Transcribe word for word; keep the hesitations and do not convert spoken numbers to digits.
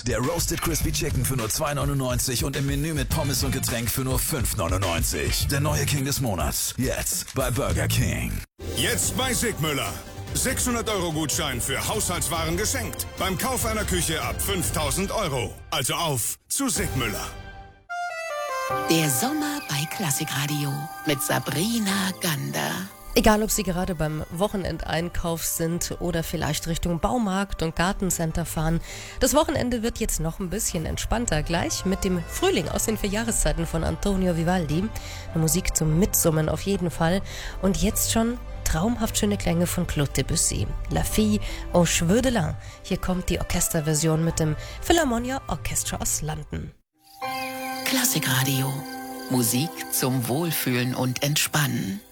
Der Roasted Crispy Chicken für nur zwei neunundneunzig und im Menü mit Pommes und Getränk für nur fünf neunundneunzig. Der neue King des Monats. Jetzt bei Burger King. Jetzt bei Sigmüller. sechshundert Euro Gutschein für Haushaltswaren geschenkt. Beim Kauf einer Küche ab fünftausend Euro. Also auf zu Sigmüller. Der Sommer bei Klassikradio mit Sabrina Gander. Egal, ob Sie gerade beim Wochenendeinkauf sind oder vielleicht Richtung Baumarkt und Gartencenter fahren. Das Wochenende wird jetzt noch ein bisschen entspannter. Gleich mit dem Frühling aus den vier Jahreszeiten von Antonio Vivaldi. Eine Musik zum Mitsummen auf jeden Fall. Und jetzt schon traumhaft schöne Klänge von Claude Debussy. La Fille aux Cheveux de Lin. Hier kommt die Orchesterversion mit dem Philharmonia Orchestra aus London. Klassikradio. Musik zum Wohlfühlen und Entspannen.